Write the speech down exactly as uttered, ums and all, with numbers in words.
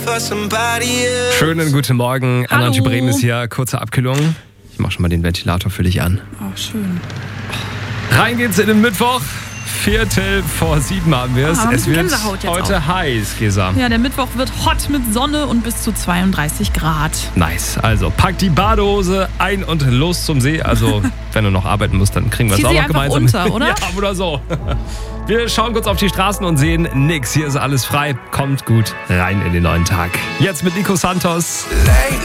Schönen guten Morgen. Hallo. Anna Bremen ist hier. Kurze Abkühlung. Ich mach schon mal den Ventilator für dich an. Oh, schön. Rein geht's in den Mittwoch. Viertel vor sieben haben wir es. Ah, es wird Gänsehaut jetzt heute auch. heiß, Gesa. Ja, der Mittwoch wird hot mit Sonne und bis zu zweiunddreißig Grad. Nice. Also pack die Badehose ein und los zum See. Also wenn du noch arbeiten musst, dann kriegen wir es Zieh auch sie noch einfach gemeinsam. unter, oder? Ja, oder so. Wir schauen kurz auf die Straßen und sehen nix. Hier ist alles frei. Kommt gut rein in den neuen Tag. Jetzt mit Nico Santos.